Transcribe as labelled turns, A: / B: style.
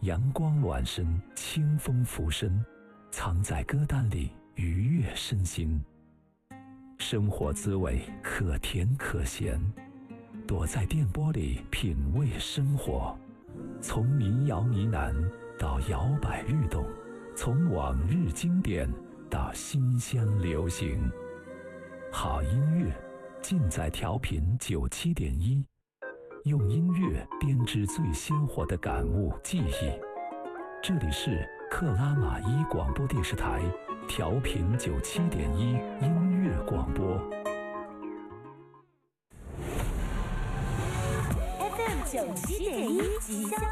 A: 阳光暖身，清风拂身，藏在歌单里，愉悦身心。生活滋味可甜可咸，躲在电波里品味生活。从民谣呢喃到摇摆律动，从往日经典到新乡流行。好音乐尽在调频97.1，用音乐编织最鲜活的感悟记忆。这里是克拉玛依广播电视台调频97.1音乐广播。
B: FM 97.1吉祥